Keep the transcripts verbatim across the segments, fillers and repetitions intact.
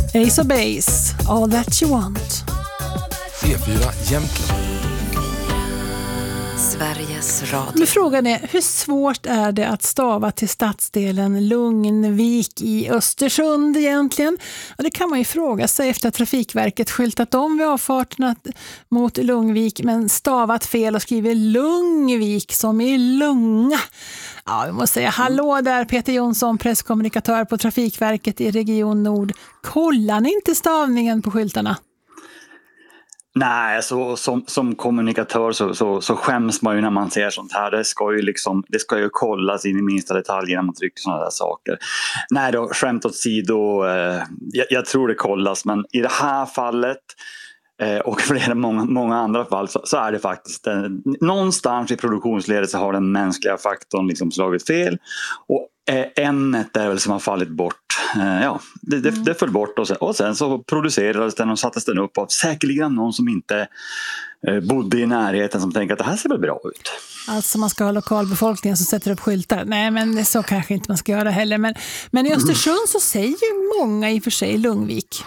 Ace of Base, All That You Want. C fyra Jämtland. Sveriges Radio. Men frågan är, hur svårt är det att stava till stadsdelen Lugnvik i Östersund egentligen? Och det kan man ju fråga sig efter att Trafikverket skyltat om vid avfarterna mot Lugnvik men stavat fel och skriver Lungvik som i lunga. Ja, vi måste säga hallå där, Peter Jonsson, presskommunikatör på Trafikverket i Region Nord. Kollar ni inte stavningen på skyltarna? Nej, så, som, som kommunikatör så, så, så skäms man ju när man ser sånt här. Det ska ju, liksom, det ska ju kollas in i minsta detalj när man trycker sådana där saker. Nej då, skämt åt sido, eh, jag, jag tror det kollas, men i det här fallet eh, och flera många, många andra fall så, så är det faktiskt eh, någonstans i produktionsledet så har den mänskliga faktorn liksom slagit fel och eh, ämnet är väl som har fallit bort. Eh, ja, det, det, det föll bort och sen, och sen så producerades den och sattes den upp av säkerligen någon som inte eh, bodde i närheten som tänker att det här ser väl bra ut. Alltså man ska ha lokalbefolkningen som sätter upp skyltar. Nej, men så kanske inte man ska göra heller. Men, men i Östersund så säger ju många i och för sig Lugnvik.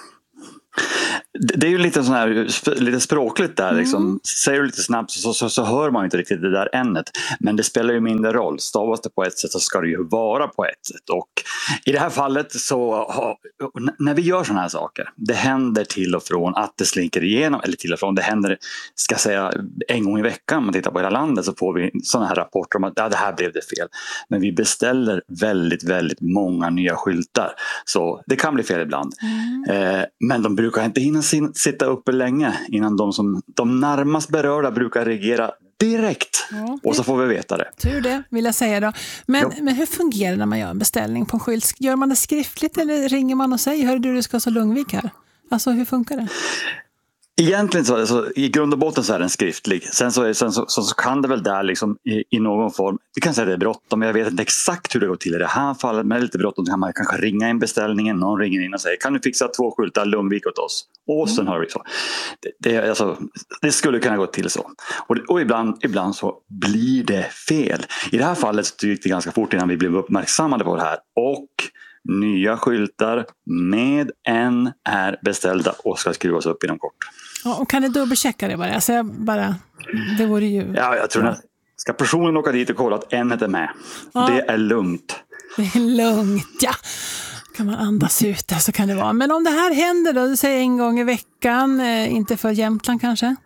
Det är ju lite sån här, lite språkligt där liksom. Mm. Säger du lite snabbt så, så, så hör man inte riktigt det där ämnet. Men det spelar ju mindre roll. Stavas det på ett sätt så ska det ju vara på ett sätt. Och i det här fallet så när vi gör såna här saker, det händer till och från att det slinker igenom, eller till och från, det händer, ska säga, en gång i veckan om man tittar på hela landet så får vi såna här rapporter om att ja, det här blev det fel. Men vi beställer väldigt, väldigt många nya skyltar. Så det kan bli fel ibland. Mm. Eh, men de brukar inte hinna sitta uppe länge innan de som de närmast berörda brukar reagera direkt. Ja, och så får vi veta det. Tur det, vill jag säga då. Men, men hur fungerar det när man gör en beställning på en skylt? Gör man det skriftligt eller ringer man och säger hör du, du ska så Lugnvik här? Alltså hur funkar det? Egentligen så, så i grund och botten så är den skriftlig. Sen så, är, sen så, så, så kan det väl där liksom i, i någon form, vi kan säga att det är bråttom, jag vet inte exakt hur det går till i det här fallet, men det är lite bråttom, kan man kanske ringa in beställningen, någon ringer in och säger kan du fixa två skyltar Lugnvik åt oss? Och sen har vi så. Det, det, alltså, det skulle kunna gå till så. Och, och ibland, ibland så blir det fel. I det här fallet så gick det ganska fort innan vi blev uppmärksammade på det här och nya skyltar med en är beställda och ska skruvas upp inom kort. Ja, och kan du dubbelchecka det bara? Alltså jag bara, det vore ju... Ja, jag tror att ska personen åka dit och kolla att en är med. Ja. Det är lugnt. Det är lugnt, ja. Kan man andas ut där så kan det vara. Men om det här händer då, du säger en gång i veckan, eh, inte för Jämtland kanske?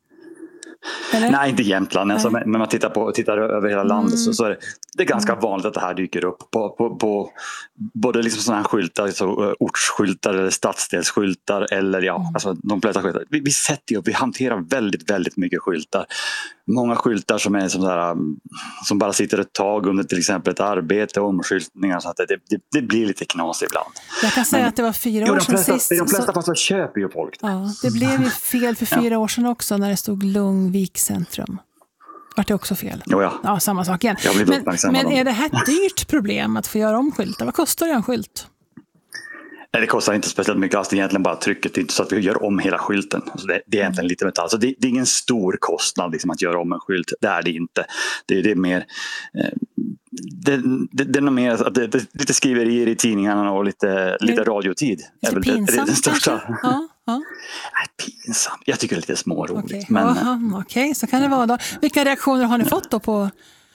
Eller? Nej, inte Jämtland. Alltså, men man tittar, på, tittar över hela landet mm. så, så är det, det är ganska mm. vanligt att det här dyker upp på, på, på både liksom sådana här skyltar, alltså, ortsskyltar eller stadsdelsskyltar eller ja, mm. alltså, de flesta skyltar. Vi, vi sätter ju, vi hanterar väldigt, väldigt mycket skyltar. Många skyltar som är som, där, som bara sitter ett tag under till exempel ett arbete och omskyltningar så att det, det, det blir lite knas ibland. Jag kan säga men, att det var fyra jo, år sedan sist. I de flesta så... fall så köper ju folk det. Ja, det blev ju fel för fyra ja. år sedan också när det stod Lugnvik centrum. Vart det också fel? Jo, ja. ja, samma sak igen. Men, men är det här ett dyrt problem att få göra om skyltar? Vad kostar det en skylt? Nej, det kostar inte speciellt mycket. Alltså, det är egentligen bara trycket, inte så att vi gör om hela skylten. Alltså, det, det är egentligen lite metall. Så det, det är ingen stor kostnad liksom, att göra om en skylt. Det är det inte. Det, det är mer... Eh, det, det, det är nog mer att det, det, lite skriverier i tidningarna och lite, lite radiotid. Är det pinsamt det, det, det största. Ja, ja. Nej, pinsamt. Jag tycker det är lite småroligt. Okej, men... Okej, okay. Så kan det vara då. Vilka reaktioner har ni fått då på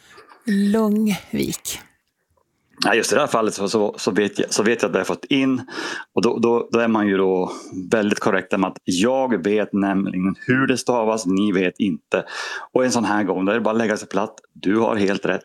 Lugnvik? Ja, just i det här fallet så, så, så, vet jag, så vet jag att vi har fått in och då, då, då är man ju då väldigt korrekt med att jag vet nämligen hur det stavas, ni vet inte. Och en sån här gång där är det bara att lägga sig platt. Du har helt rätt.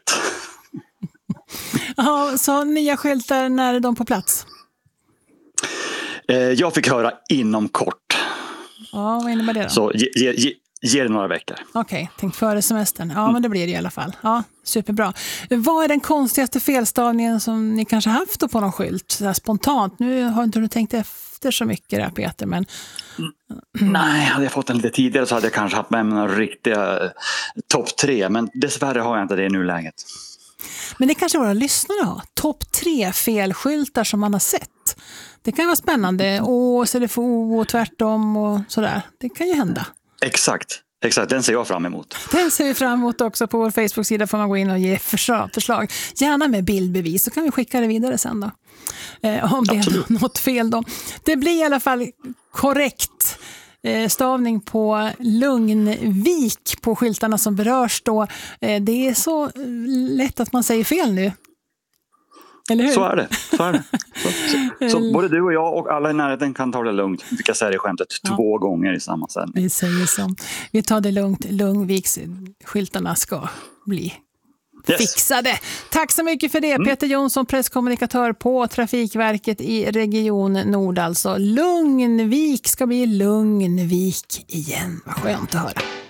Ja, så nya skyltar, när är de på plats? Eh, jag fick höra inom kort. Ja, vad innebär det då? Så ge, ge, ge, ge det några veckor. Okej, okay, tänk före semestern. Ja, mm. men det blir det i alla fall. Ja, superbra. Vad är den konstigaste felstavningen som ni kanske haft då på någon skylt? Så här spontant. Nu har inte du tänkt efter så mycket där, Peter, men... Mm. Nej, hade jag fått den lite tidigare så hade jag kanske haft med mig några riktiga eh, topp tre. Men dessvärre har jag inte det i nuläget. Men det kanske våra lyssnare har. Topp tre felskyltar som man har sett. Det kan vara spännande. Å, så det får O och tvärtom och sådär. Det kan ju hända. Exakt. Exakt, den ser jag fram emot. Den ser vi fram emot också. På vår Facebook-sida får man gå in och ge förslag. förslag. Gärna med bildbevis, så kan vi skicka det vidare sen då. Eh, om det Absolut. är något fel då. Det blir i alla fall korrekt eh, stavning på Lugnvik på skyltarna som berörs då. Eh, det är så lätt att man säger fel nu. Eller hur? Så är det. Så, är det. Så, så, så både du och jag och alla i närheten kan ta det lugnt. Vi kan säga det skämtet ja. två gånger i samma sändning. Vi säger så. Vi tar det lugnt. Lugnviks skyltarna ska bli yes. fixade. Tack så mycket för det. Mm. Peter Jonsson, presskommunikatör på Trafikverket i Region Nord. Alltså Lugnvik ska bli Lugnvik igen. Vad skönt att höra.